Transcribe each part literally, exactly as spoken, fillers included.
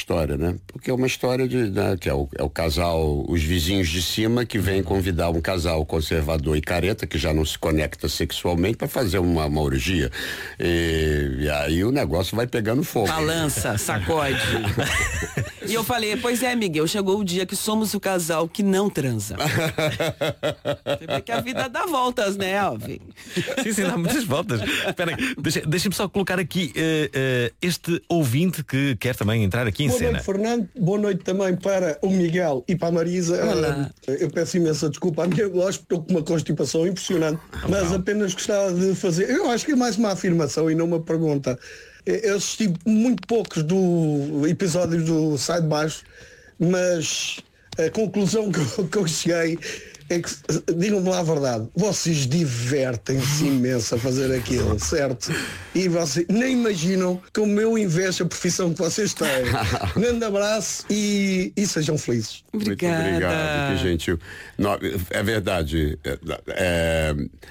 história, né? Porque é uma história de, né, que é o, é o casal, os vizinhos de cima que vêm convidar um casal conservador e careta que já não se conecta sexualmente para fazer uma, uma orgia. E, e aí o negócio vai pegando fogo. Balança, sacode. E eu falei, pois é, Miguel, chegou o dia que somos o casal que não transa. Você vê que a vida dá voltas, né, Alvin? Sim, sim, dá muitas voltas. Espera aí, deixa, deixa-me só colocar aqui uh, uh, este ouvinte que quer também entrar aqui em Boa cena. noite, Fernando. Boa noite também para o Miguel e para a Marisa. Olá. Eu peço imensa desculpa à minha voz, porque estou com uma constipação impressionante, mas apenas gostava de fazer, eu acho que é mais uma afirmação e não uma pergunta. Eu assisti muito poucos do episódios do Sai de Baixo, mas a conclusão que eu, que eu cheguei é que, digam-me lá a verdade, vocês divertem-se imenso a fazer aquilo, certo? E vocês nem imaginam como eu invejo a profissão que vocês têm. Grande abraço e, e sejam felizes. Obrigada. Muito obrigado, que gentil. Não, é verdade. É, é,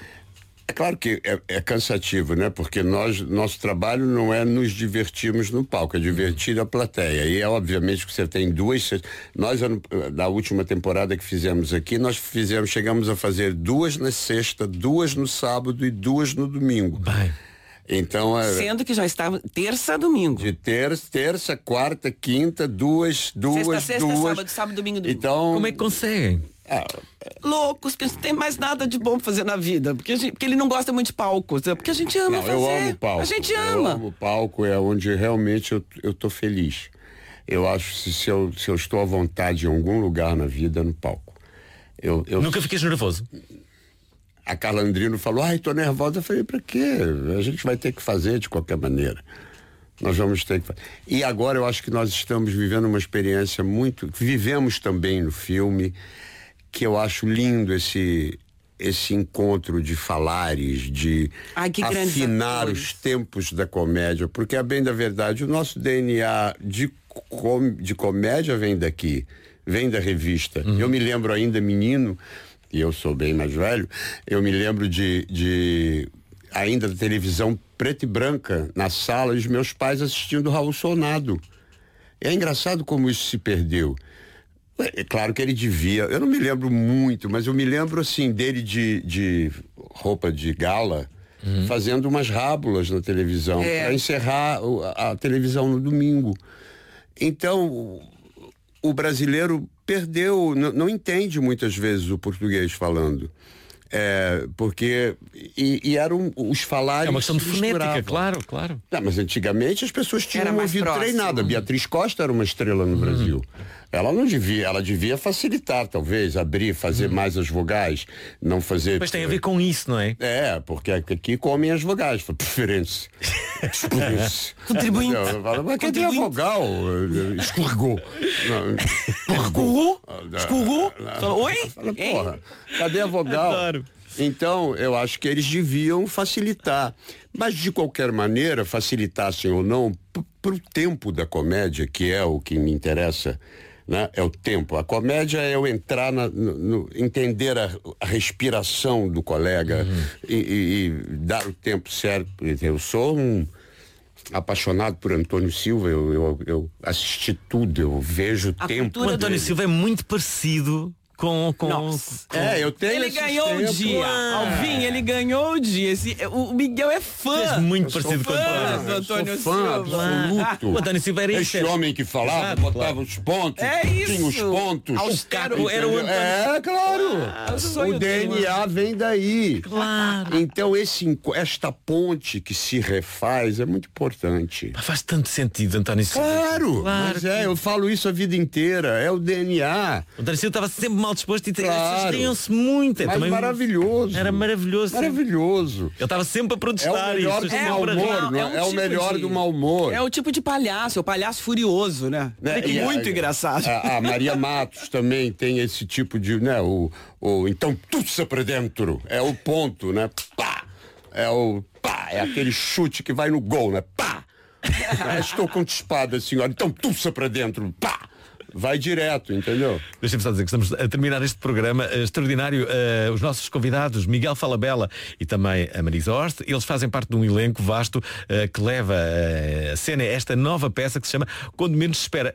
é claro que é, é cansativo, né? Porque nós, nosso trabalho não é nos divertirmos no palco, é divertir a plateia. E é obviamente que você tem duas. Nós, na última temporada que fizemos aqui, nós fizemos, chegamos a fazer duas na sexta, duas no sábado e duas no domingo. Bem. Então, é, Sendo que já estava terça, domingo. de terça, terça, quarta, quinta, duas, duas, Sexta, sexta, duas. sábado, sábado, domingo, domingo. Então, Como é que conseguem? ah, Loucos, que não tem mais nada de bom pra fazer na vida. Porque, a gente, porque ele não gosta muito de palco. Porque a gente ama não, fazer. eu amo palco. A gente Eu ama. amo palco, é onde realmente eu, eu tô feliz. Eu acho que se eu, se eu estou à vontade em algum lugar na vida, é no palco. Eu, eu, Nunca fiquei nervoso? A Carla Andrino falou, ai, tô nervosa. Eu falei, pra quê? A gente vai ter que fazer de qualquer maneira. Nós vamos ter que fazer. E agora eu acho que nós estamos vivendo uma experiência muito... Vivemos também no filme, que eu acho lindo esse... esse encontro de falares, de Ai, que grandes afinar atores. os tempos da comédia, porque a bem da verdade, o nosso D N A de, com, de comédia vem daqui, vem da revista. Uhum. Eu me lembro ainda menino, e eu sou bem mais velho, eu me lembro de, de ainda da televisão preta e branca na sala e os meus pais assistindo Raul Sonado. É engraçado como isso se perdeu. É claro que ele devia, eu não me lembro muito, mas eu me lembro assim dele de, de roupa de gala, uhum. fazendo umas rábulas na televisão, É. para encerrar a, a televisão no domingo. Então, o, o brasileiro perdeu, não, não entende muitas vezes o português falando. É, porque e, e eram os falares. É uma questão de se fonética, misturavam. claro, claro. Não, mas antigamente as pessoas tinham Era um mais ouvido próximo. treinado. A Beatriz Costa era uma estrela no Brasil. Ela não devia, ela devia facilitar, talvez, abrir, fazer mais as vogais, não fazer. Mas tem a ver com isso, não é? É, porque aqui comem as vogais, por preferência. Contribuinte. Mas cadê a vogal? Escorregou. Não, Escorregou? Escorregou? Falou, oi? Fala, Hein? porra, cadê a vogal? Adoro. Então, eu acho que eles deviam facilitar. Mas, de qualquer maneira, facilitassem ou não, para o tempo da comédia, que é o que me interessa, né? É o tempo. A comédia é eu entrar, na, no, no, entender a, a respiração do colega uhum. e, e, e dar o tempo certo. Eu sou um apaixonado por Antônio Silva, eu, eu, eu assisti tudo, eu vejo o A tempo. cultura O António dele. Silva é muito parecido com... com, Nossa. com... É, eu tenho Ele esses ganhou o tempos. dia. Alvin, ele ganhou o dia. Esse, o Miguel é fã. És muito Eu sou parecido com o fã, António. do eu Antônio sou fã Silva. absoluto. O António Silva era Esse isso. homem que falava, Exato, botava claro. os pontos, É isso. tinha os pontos. Austero. Era o Antônio. É, claro. Ah, o sonho o D N A vem daí. Claro. Então esse, enco- esta ponte que se refaz é muito importante. Pá, faz tanto sentido, António Silva. Claro, Claro mas que- é, eu falo isso a vida inteira, é o D N A. O António Silva estava sempre mal disposto e Claro. assistiam-se muito. É Mas também- maravilhoso. Era maravilhoso. Maravilhoso. Ele estava sempre a É o protestar. melhor e do isso mau sempre a- humor, não é é? um É o tipo melhor de- do mau humor. É o tipo de palhaço, é o palhaço furioso, né? Né? É E a- muito engraçado. A, a Maria Matos também tem esse tipo de, né? O, o então tussa pra dentro é o ponto, né? Pá! É o pá! É aquele chute que vai no gol, né? Pá! Ah, estou com espada, senhora. Então tussa pra dentro, pá! Vai direto, entendeu? Deixa-me só dizer que estamos a terminar este programa eh, extraordinário. Eh, os nossos convidados, Miguel Falabella e também a Marisa Hort, eles fazem parte de um elenco vasto eh, que leva eh, a cena esta nova peça que se chama Quando Menos Se Espera.